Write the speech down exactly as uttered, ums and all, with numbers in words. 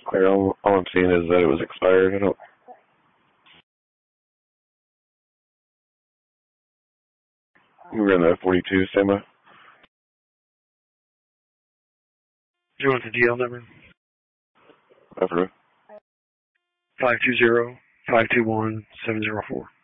clear. All, all I'm seeing is that it was expired. I don't. We're in the forty-two, SEMA. Do you want the D L number? After five two zero, five two one, seven zero four.